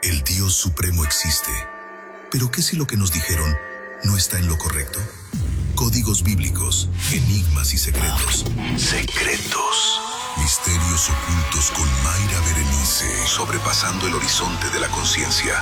El Dios Supremo existe. ¿Pero qué si lo que nos dijeron no está en lo correcto? Códigos bíblicos, enigmas y secretos. Secretos. Misterios ocultos con Mayra Berenice. Sobrepasando el horizonte de la conciencia.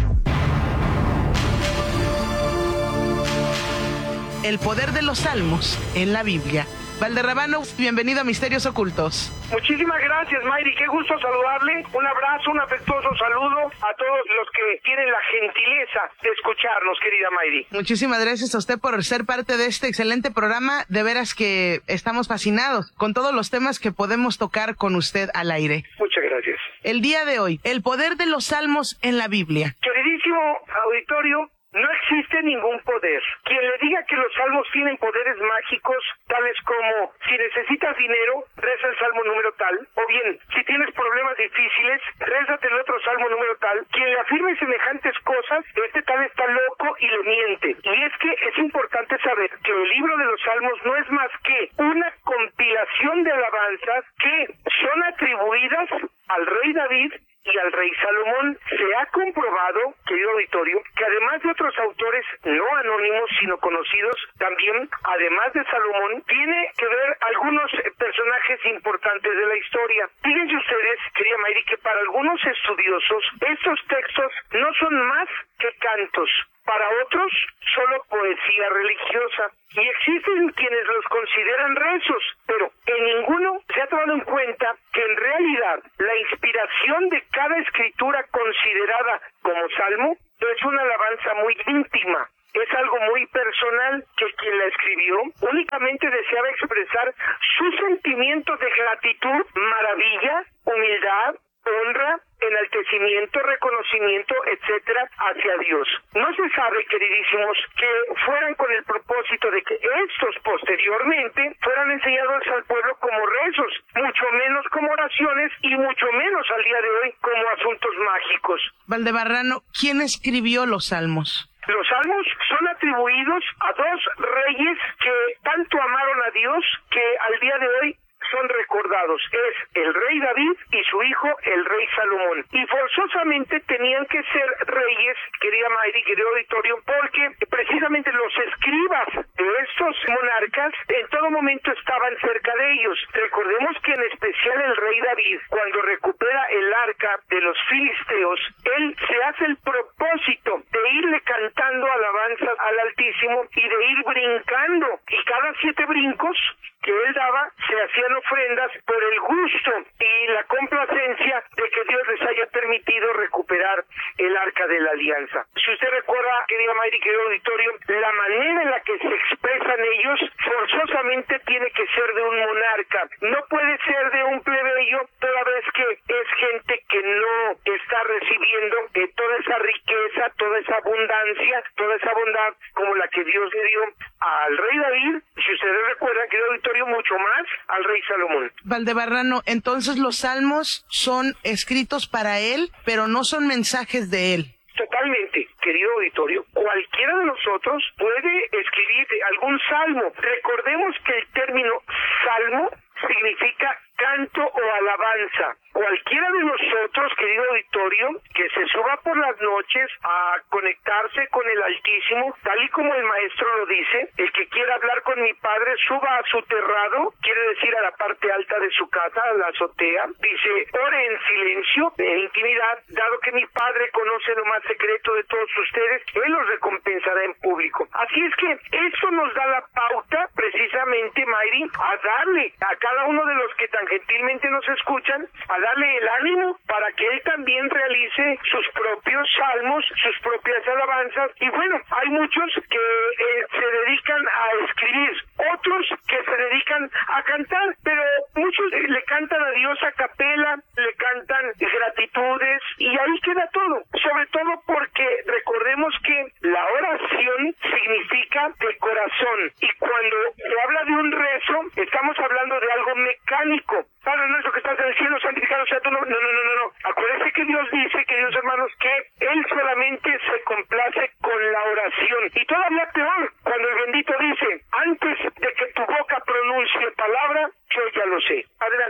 El poder de los salmos en la Biblia. Valderrabano, bienvenido a Misterios Ocultos. Muchísimas gracias, Mayri, qué gusto saludarle. Un abrazo, un afectuoso saludo a todos los que tienen la gentileza de escucharnos, querida Mayri. Muchísimas gracias a usted por ser parte de este excelente programa. De veras que estamos fascinados con todos los temas que podemos tocar con usted al aire. Muchas gracias. El día de hoy, el poder de los salmos en la Biblia. Queridísimo auditorio, no existe ningún poder. Quien le diga que los salmos tienen poderes mágicos, tales como si necesitas dinero, reza el salmo número tal, o bien, si tienes problemas difíciles, rézate el otro salmo número tal. Quien le afirme semejantes cosas, este tal está loco y le miente. Y es que es importante saber que el libro de los salmos no es más que una compilación de alabanzas que son atribuidas al rey David y al rey Salomón. Se ha comprobado, querido auditorio, que además de otros autores no anónimos sino conocidos, también, además de Salomón, tiene que ver algunos personajes importantes de la historia. Fíjense ustedes, querida Mayri, que para algunos estudiosos estos textos no son más que cantos, para otros solo poesía religiosa, y existen quienes los consideran rezos, pero en ninguno se ha tomado en cuenta que en realidad la inspiración de cada escritura considerada como salmo es una alabanza muy íntima. Es algo muy personal que quien la escribió únicamente deseaba expresar sus sentimientos de gratitud, maravilla, humildad, honra, enaltecimiento, reconocimiento, etcétera, hacia Dios. No se sabe, queridísimos, que fueran con el propósito de que estos posteriormente fueran enseñados al pueblo como rezos, mucho menos como oraciones y mucho menos al día de hoy como asuntos mágicos. Valdebarrano, ¿quién escribió los salmos? Los salmos son atribuidos a dos reyes que tanto amaron a Dios que al día de hoy son recordados. Es el rey David y su hijo, el rey Salomón. Y forzosamente tenían que ser reyes, querida Mayri, querido auditorio, porque precisamente los escribas de estos monarcas en todo momento estaban cerca de ellos. Recordemos que en especial el rey David, cuando recupera el arca de los filisteos, él se hace el propósito de irle cantando alabanzas al Altísimo y de ir brincando. Y cada 7 brincos que él daba, se hacían ofrendas por el gusto y la complacencia de que Dios les haya permitido recuperar el arca de la alianza. Si usted recuerda, querida Mayri, querido auditorio, la manera en la que se expresan ellos forzosamente tiene que ser de un monarca. No puede ser de un plebeyo, toda vez que es gente que no está recibiendo toda esa riqueza, toda esa abundancia, toda esa bondad como la que Dios le dio al rey David, si ustedes recuerdan, querido auditorio, mucho más al rey Salomón. Valdebarrano, entonces los salmos son escritos para él, pero no son mensajes de él. Totalmente, querido auditorio. Cualquiera de nosotros puede escribir algún salmo. Recordemos que el término salmo significa canto o alabanza. Cualquiera de nosotros, querido auditorio, que se suba por las noches a conectarse con el Altísimo, tal y como el maestro lo dice, el que quiera hablar con mi Padre, suba a su terrado, quiere decir a la parte alta de su casa, a la azotea, dice, ore en silencio, en intimidad, dado que mi Padre conoce lo más secreto de todos ustedes, Él los recompensará en público. Así es que eso nos da la pauta, precisamente, Mayri, a darle a cada uno de los que tan gentilmente nos escuchan, a darle el ánimo para que él también realice sus propios salmos, sus propias alabanzas. Y bueno, hay muchos que se dedican a escribir, otros que se dedican a cantar, pero muchos le cantan a Dios a capela, le cantan gratitudes y ahí queda todo. Sobre todo porque recordemos que la oración significa de corazón y cuando se habla de un rezo estamos hablando de algo mecánico. Padre nuestro que estás en el cielo, santificado sea tu nombre. No. Acuérdense que Dios dice, queridos hermanos, que Él solamente se complace con la oración. Y todavía peor, cuando el bendito dice, antes de que tu boca pronuncie palabra, yo ya lo sé. Adelante, Mayri.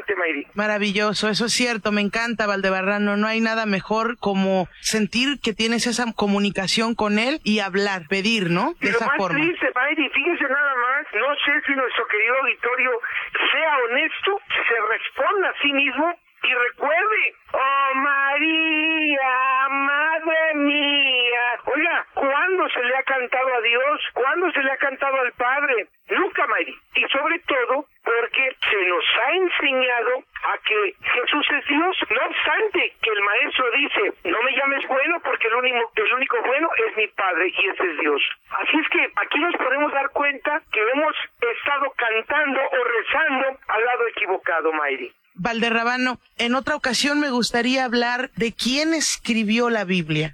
Maravilloso, eso es cierto, me encanta, Valdebarrano. No hay nada mejor como sentir que tienes esa comunicación con él y hablar, pedir, ¿no? De esa forma. Lo más triste, Mayri, fíjese nada más, no sé si nuestro querido auditorio sea honesto, se responda a sí mismo y recuerde, oh María, madre mía. Oiga, ¿cuándo se le ha cantado a Dios? ¿Cuándo se le ha cantado al Padre? Nunca, Mayri. Y sobre todo porque se nos ha enseñado a que Jesús es Dios, no obstante que el maestro dice, no me llames bueno porque el único bueno es mi Padre y ese es Dios. Así es que aquí nos podemos dar cuenta que hemos estado cantando o rezando al lado equivocado, Mayri. Valderrabano, en otra ocasión me gustaría hablar de quién escribió la Biblia.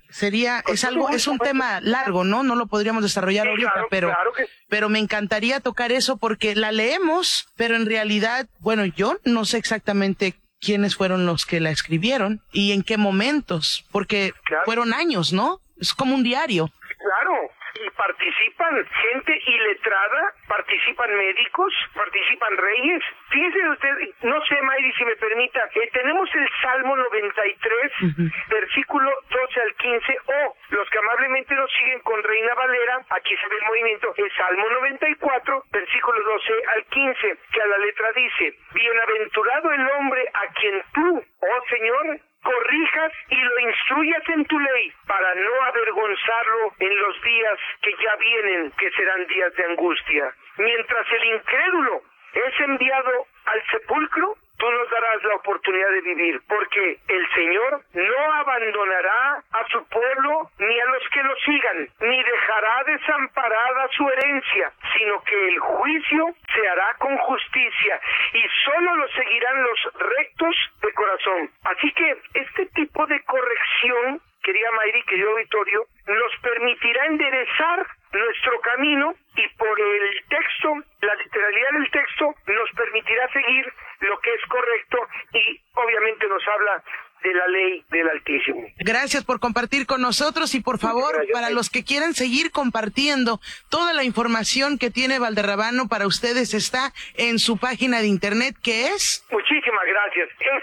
Es un tema largo, ¿no? No lo podríamos desarrollar ahorita, pero me encantaría tocar eso porque la leemos, pero en realidad, bueno, yo no sé exactamente quiénes fueron los que la escribieron y en qué momentos, porque fueron años, ¿no? Es como un diario. Claro. Y participan gente iletrada, participan médicos, participan reyes. Fíjese usted, no sé, Mayri, si me permita, tenemos el Salmo 93, versículo 12 al 15, o los que amablemente nos siguen con Reina Valera, aquí se ve el movimiento, el Salmo 94, versículo 12 al 15, que a la letra dice, bienaventurado el hombre a quien tú, oh Señor, corrijas y lo instruyas en tu ley, para no avergonzarlo en los días que ya vienen, que serán días de angustia. Mientras el incrédulo es enviado al sepulcro, tú nos darás la oportunidad de vivir, porque el Señor no abandonará a su pueblo ni a los que lo sigan, ni dejará desamparada su herencia, sino que el juicio se hará con justicia, y solo lo seguirán los rectos de corazón. Así que este tipo de corrección, querida Mayri, querido auditorio, nos permitirá enderezar nuestro camino y por el texto, la literalidad del texto, nos permitirá seguir lo que es correcto y obviamente nos habla de la ley del Altísimo. Gracias por compartir con nosotros y por favor, para los que quieran seguir compartiendo toda la información que tiene Valderrabano para ustedes está en su página de internet, que es... Muchísimas gracias. Es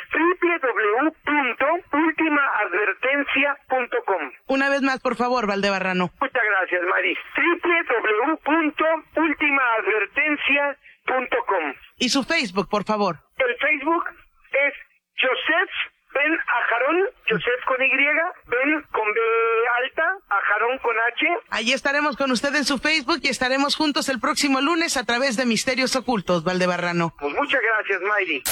www.ultimaadvertencia.com. Una vez más, por favor, Valdebarrano. Muchas gracias, Mari. www.ultimaadvertencia.com. Y su Facebook, por favor. El Facebook es Joseph Ben Ajarón, Joseph con Y, Ben con B alta, Ajarón con H. Allí estaremos con usted en su Facebook y estaremos juntos el próximo lunes a través de Misterios Ocultos, Valdebarrano. Pues muchas gracias, Mayri.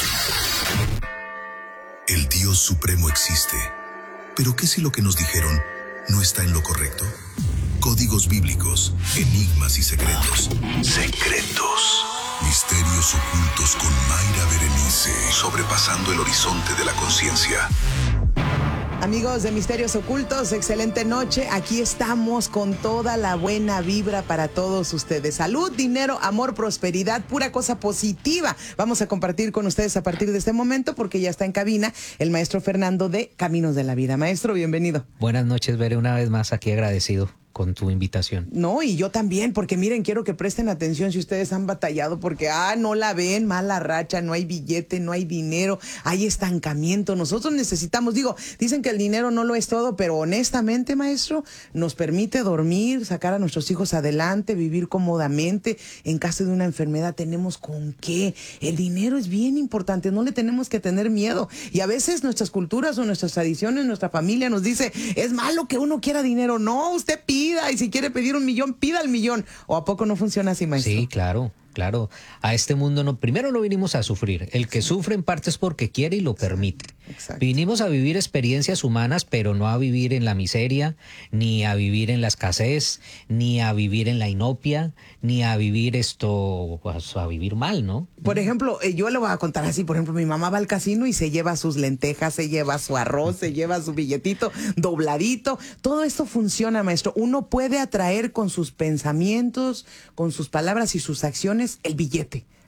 El Dios Supremo existe, pero ¿qué si lo que nos dijeron no está en lo correcto? Códigos bíblicos, enigmas y secretos. Secretos. Misterios ocultos con Mayra Berenice, sobrepasando el horizonte de la conciencia. Amigos de Misterios Ocultos, excelente noche. Aquí estamos con toda la buena vibra para todos ustedes. Salud, dinero, amor, prosperidad, pura cosa positiva. Vamos a compartir con ustedes a partir de este momento porque ya está en cabina el maestro Fernando de Caminos de la Vida. Maestro, bienvenido. Buenas noches, Bere, una vez más aquí agradecido con tu invitación. No, y yo también, porque miren, quiero que presten atención si ustedes han batallado, porque, no la ven, mala racha, no hay billete, no hay dinero, hay estancamiento. Nosotros necesitamos, dicen que el dinero no lo es todo, pero honestamente, maestro, nos permite dormir, sacar a nuestros hijos adelante, vivir cómodamente. En caso de una enfermedad tenemos con qué. El dinero es bien importante, no le tenemos que tener miedo. Y a veces nuestras culturas o nuestras tradiciones, nuestra familia nos dice, es malo que uno quiera dinero. No, usted pida, y si quiere pedir 1 millón, pida el 1 millón. ¿O a poco no funciona así, maestro? Sí, claro. A este mundo primero no vinimos a sufrir. El que sufre en parte es porque quiere y lo permite. Exacto. Vinimos a vivir experiencias humanas, pero no a vivir en la miseria, ni a vivir en la escasez, ni a vivir en la inopia, ni a vivir a vivir mal, ¿no? Por ejemplo, yo le voy a contar así, por ejemplo, mi mamá va al casino y se lleva sus lentejas, se lleva su arroz, se lleva su billetito dobladito. Todo esto funciona, maestro. Uno puede atraer con sus pensamientos, con sus palabras y sus acciones el billete.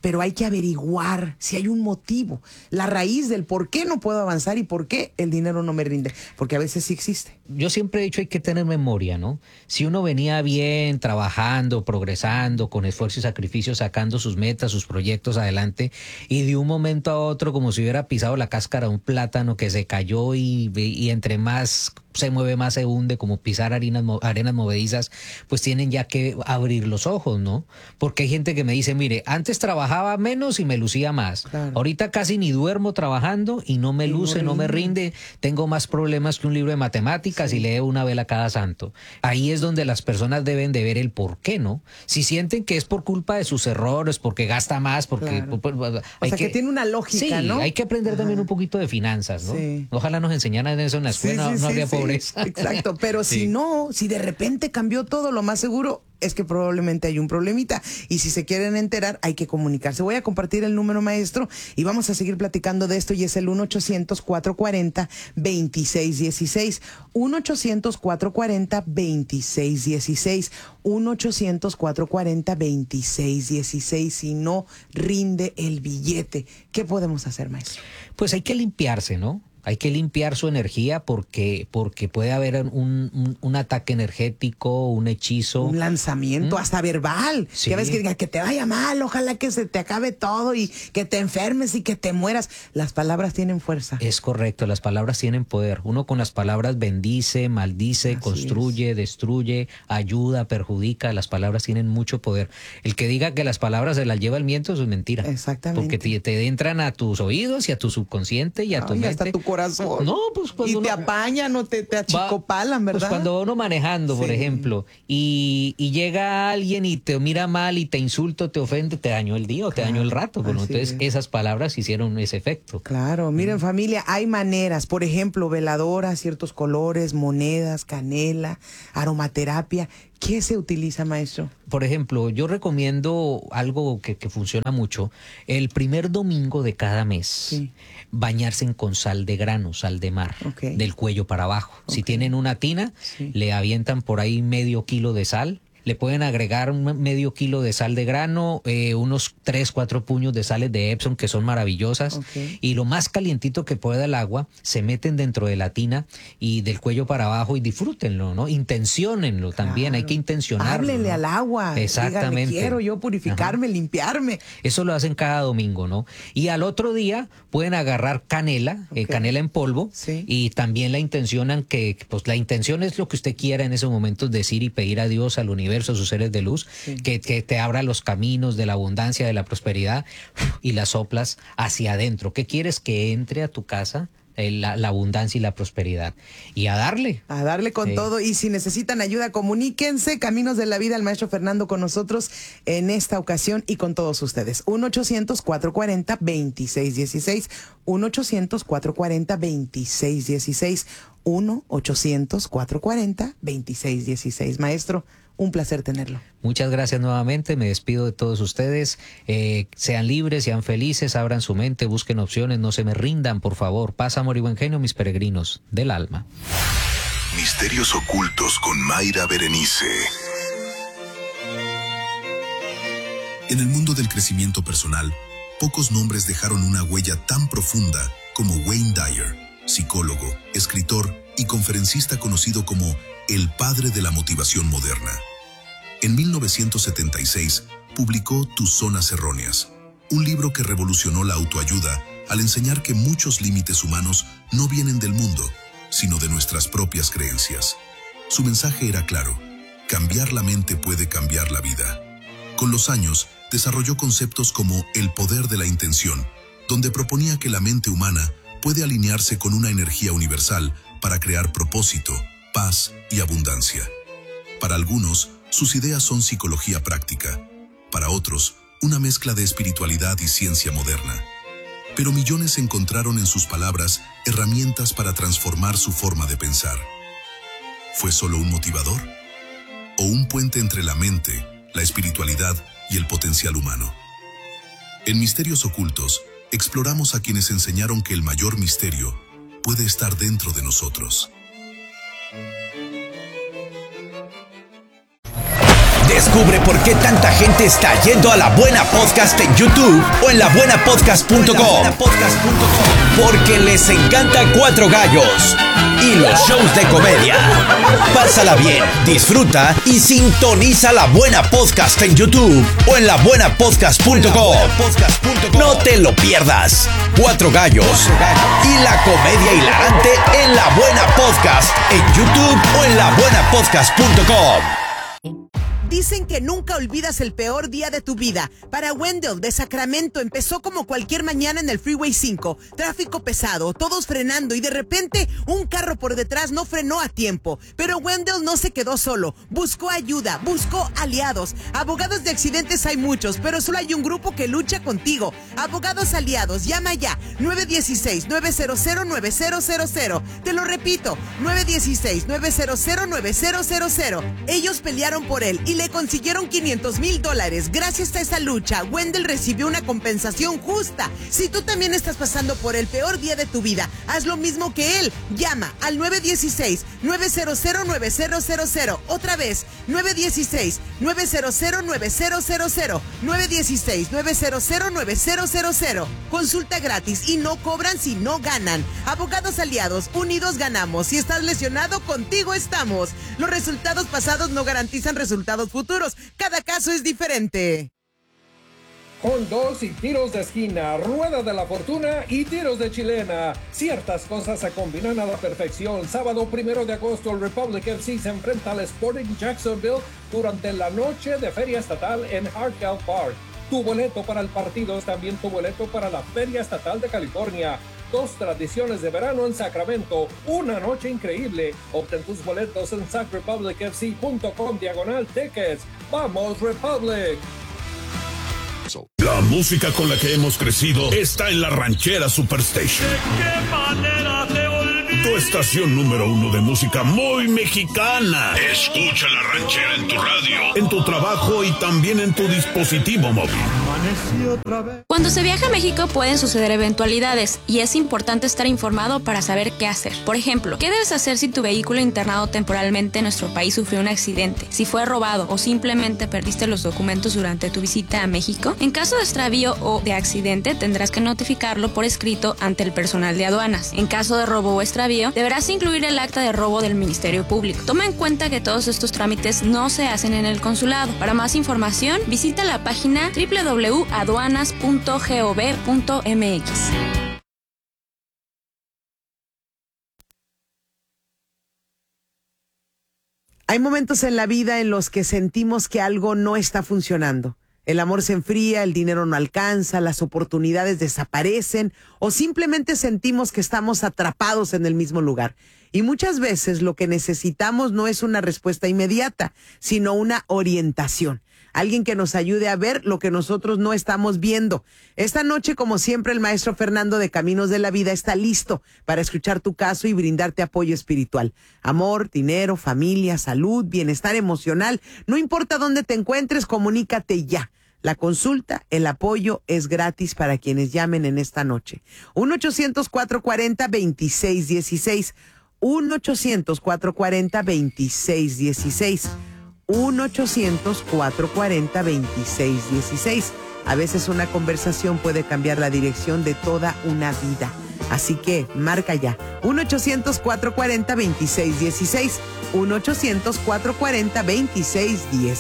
pero hay que averiguar si hay un motivo, la raíz del por qué no puedo avanzar y por qué el dinero no me rinde, porque a veces sí existe. Yo siempre he dicho hay que tener memoria, ¿no? Si uno venía bien, trabajando, progresando, con esfuerzo y sacrificio, sacando sus metas, sus proyectos adelante, y de un momento a otro, como si hubiera pisado la cáscara de un plátano que se cayó y entre más se mueve, más se hunde, como pisar arenas movedizas, pues tienen ya que abrir los ojos, ¿no? Porque hay gente que me dice, mire, antes trabajaba menos y me lucía más. Claro. Ahorita casi ni duermo trabajando y no me luce, no me rinde. Tengo más problemas que un libro de matemáticas y leo una vela cada santo. Ahí es donde las personas deben de ver el por qué, ¿no? Si sienten que es por culpa de sus errores, porque gasta más, porque... Claro. O sea, que tiene una lógica, sí, ¿no? hay que aprender también un poquito de finanzas, ¿no? Sí. Ojalá nos enseñaran eso en la escuela, no habría pobreza. Exacto, pero si no, si de repente cambió todo, lo más seguro es que probablemente hay un problemita, y si se quieren enterar hay que comunicarse. Voy a compartir el número, maestro, y vamos a seguir platicando de esto, y es el 1-800-440-2616, 1-800-440-2616, 1-800-440-2616. Si no rinde el billete, ¿qué podemos hacer, maestro? Pues hay que limpiarse, ¿no? Hay que limpiar su energía porque puede haber un ataque energético, un hechizo. Un lanzamiento, hasta verbal. Sí. Que a veces que digan que te vaya mal, ojalá que se te acabe todo y que te enfermes y que te mueras. Las palabras tienen fuerza. Es correcto, las palabras tienen poder. Uno con las palabras bendice, maldice, construye, destruye, ayuda, perjudica. Las palabras tienen mucho poder. El que diga que las palabras se las lleva el viento, eso es mentira. Exactamente. Porque te entran a tus oídos y a tu subconsciente y a tu mente. Hasta tu corazón. No, pues cuando y te apañan o te achicopalan, ¿verdad? Pues cuando va uno manejando, por ejemplo, y llega alguien y te mira mal y te insulta, te ofende, te dañó el día o te dañó el rato. Bueno, entonces esas palabras hicieron ese efecto. Claro, miren, familia, hay maneras, por ejemplo, veladoras, ciertos colores, monedas, canela, aromaterapia. ¿Qué se utiliza, maestro? Por ejemplo, yo recomiendo algo que funciona mucho. El primer domingo de cada mes, bañarse con sal de grano, sal de mar, del cuello para abajo. Si tienen una tina, le avientan por ahí medio kilo de sal. Le pueden agregar medio kilo de sal de grano, unos 3-4 puños de sales de Epsom, que son maravillosas. Y lo más calientito que pueda el agua, se meten dentro de la tina y del cuello para abajo y disfrútenlo, ¿no? Intenciónenlo también, hay que intencionarlo. Háblenle al agua. Exactamente. Díganle, quiero yo purificarme, limpiarme. Eso lo hacen cada domingo, ¿no? Y al otro día pueden agarrar canela, canela en polvo, y también la intencionan que, pues la intención es lo que usted quiera en esos momentos decir y pedir a Dios, al universo, a sus seres de luz, que te abra los caminos de la abundancia, de la prosperidad, y las soplas hacia adentro. ¿Qué quieres que entre a tu casa? La abundancia y la prosperidad. Y a darle con todo. Y si necesitan ayuda, comuníquense. Caminos de la Vida, el maestro Fernando con nosotros en esta ocasión y con todos ustedes. 1-800-440-2616, 1-800-440-2616, 1-800-440-2616. Maestro, un placer tenerlo. Muchas gracias nuevamente, me despido de todos ustedes. Sean libres, sean felices, abran su mente, busquen opciones, no se me rindan, por favor. Paz, amor y buen genio, mis peregrinos del alma. Misterios ocultos con Mayra Berenice. En el mundo del crecimiento personal, pocos nombres dejaron una huella tan profunda como Wayne Dyer, psicólogo, escritor y conferencista conocido como el padre de la motivación moderna. En 1976 publicó Tus zonas erróneas, un libro que revolucionó la autoayuda al enseñar que muchos límites humanos no vienen del mundo, sino de nuestras propias creencias. Su mensaje era claro: cambiar la mente puede cambiar la vida. Con los años, desarrolló conceptos como el poder de la intención, donde proponía que la mente humana puede alinearse con una energía universal para crear propósito, paz y abundancia. Para algunos, sus ideas son psicología práctica. Para otros, una mezcla de espiritualidad y ciencia moderna. Pero millones encontraron en sus palabras herramientas para transformar su forma de pensar. ¿Fue solo un motivador? ¿O un puente entre la mente, la espiritualidad y el potencial humano? En Misterios Ocultos, exploramos a quienes enseñaron que el mayor misterio puede estar dentro de nosotros. Descubre por qué tanta gente está yendo a La Buena Podcast en YouTube o en labuenapodcast.com. Porque les encanta Cuatro Gallos y los shows de comedia. Pásala bien, disfruta y sintoniza La Buena Podcast en YouTube o en labuenapodcast.com. No te lo pierdas. Cuatro Gallos y la comedia hilarante en La Buena Podcast en YouTube o en labuenapodcast.com. Dicen que nunca olvidas el peor día de tu vida. Para Wendell de Sacramento empezó como cualquier mañana en el Freeway 5. Tráfico pesado, todos frenando y de repente un carro por detrás no frenó a tiempo. Pero Wendell no se quedó solo. Buscó ayuda, buscó aliados. Abogados de accidentes hay muchos, pero solo hay un grupo que lucha contigo. Abogados aliados, llama ya. 916-900-9000. Te lo repito, 916-900-9000. Ellos pelearon por él y le consiguieron $500,000. Gracias a esa lucha, Wendell recibió una compensación justa. Si tú también estás pasando por el peor día de tu vida, haz lo mismo que él. Llama al 916-900-9000. Otra vez, 916-900-9000. 916-900-9000. Consulta gratis y no cobran si no ganan. Abogados aliados, unidos ganamos. Si estás lesionado, contigo estamos. Los resultados pasados no garantizan resultados futuros. Cada caso es diferente. Hondos y tiros de esquina, rueda de la fortuna y tiros de chilena. Ciertas cosas se combinan a la perfección. Sábado 1 de agosto, el Republic FC se enfrenta al Sporting Jacksonville durante la noche de Feria Estatal en Hartwell Park. Tu boleto para el partido es también tu boleto para la Feria Estatal de California. 2 tradiciones de verano en Sacramento, una noche increíble. Obtén tus boletos en sacrepublicfc.com/tickets. ¡Vamos, Republic! La música con la que hemos crecido está en la Ranchera Superstation. ¿De qué manera te olvido? Tu estación número 1 de música muy mexicana. Escucha la Ranchera en tu radio, en tu trabajo y también en tu dispositivo móvil. Cuando se viaja a México pueden suceder eventualidades y es importante estar informado para saber qué hacer. Por ejemplo, ¿qué debes hacer si tu vehículo internado temporalmente en nuestro país sufrió un accidente? Si fue robado o simplemente perdiste los documentos durante tu visita a México. En caso de extravío o de accidente, tendrás que notificarlo por escrito ante el personal de aduanas. En caso de robo o extravío, deberás incluir el acta de robo del Ministerio Público. Toma en cuenta que todos estos trámites no se hacen en el consulado. Para más información, visita la página www.aduanas.gov.mx. Hay momentos en la vida en los que sentimos que algo no está funcionando. El amor se enfría, el dinero no alcanza, las oportunidades desaparecen o simplemente sentimos que estamos atrapados en el mismo lugar. Y muchas veces lo que necesitamos no es una respuesta inmediata, sino una orientación. Alguien que nos ayude a ver lo que nosotros no estamos viendo. Esta noche, como siempre, el maestro Fernando de Caminos de la Vida está listo para escuchar tu caso y brindarte apoyo espiritual. Amor, dinero, familia, salud, bienestar emocional. No importa dónde te encuentres, comunícate ya. La consulta, el apoyo es gratis para quienes llamen en esta noche. 1-800-440-2616. 1-800-440-2616. 1-800-440-2616. A veces una conversación puede cambiar la dirección de toda una vida. Así que marca ya. 1-800-440-2616. 1-800-440-2616.